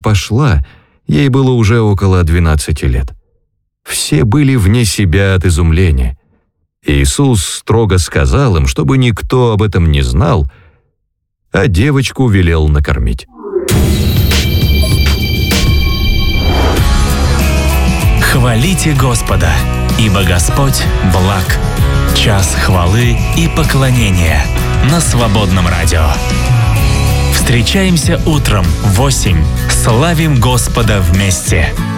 пошла, ей было уже около 12 лет. Все были вне себя от изумления. Иисус строго сказал им, чтобы никто об этом не знал, а девочку велел накормить. Хвалите Господа, ибо Господь благ. Час хвалы и поклонения на Свободном радио. Встречаемся утром в 8. Славим Господа вместе.